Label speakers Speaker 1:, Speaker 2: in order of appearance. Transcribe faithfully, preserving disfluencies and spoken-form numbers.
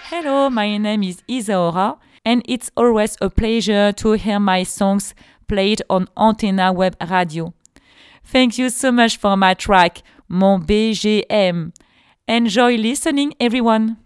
Speaker 1: Hello, my name is Isaora, and it's always a pleasure to hear my songs played on Antenna Web Radio. Thank you so much for my track, Mon B G M. Enjoy listening, everyone.